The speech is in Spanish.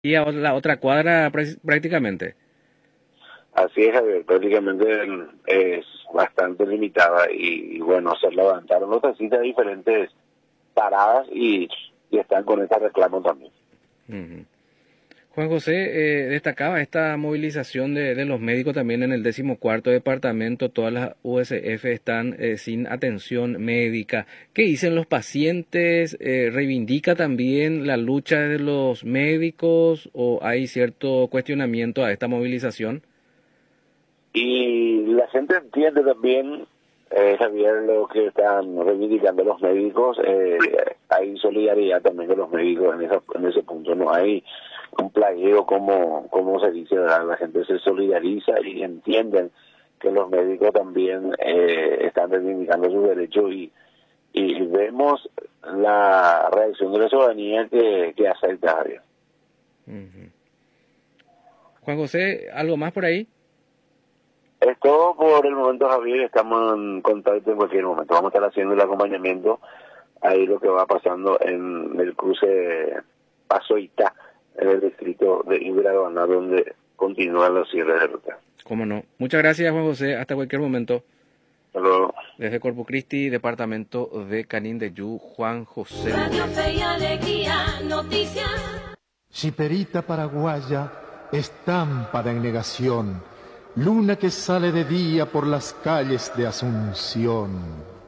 y a la otra cuadra prácticamente. Así es, Javier, prácticamente es bastante limitada y bueno, se levantaron los taxistas de diferentes paradas y están con este reclamo también. Ujú. Juan José, destacaba esta movilización de los médicos también en el 14º departamento. Todas las USF están sin atención médica. ¿Qué dicen los pacientes? ¿Reivindica también la lucha de los médicos o hay cierto cuestionamiento a esta movilización? Y la gente entiende también, Javier, lo que están reivindicando los médicos. Hay solidaridad también de los médicos en ese punto. No hay un plagueo como se dice, ¿verdad? La gente se solidariza y entienden que los médicos también están reivindicando sus derechos y vemos la reacción de la ciudadanía que acepta, Javier. Ujú. Juan José, ¿algo más por ahí? Es todo por el momento, Javier. Estamos en contacto en cualquier momento. Vamos a estar haciendo el acompañamiento ahí lo que va pasando en el cruce Paso Itá, en el distrito de Iberagüana, donde continúan los cierres de ruta. ¿Cómo no? Muchas gracias, Juan José. Hasta cualquier momento. Hasta luego. Desde Corpus Christi, departamento de Canindeyú, Juan José. Radio Fe y Alegría, noticias. Chiperita paraguaya, estampa de negación, luna que sale de día por las calles de Asunción.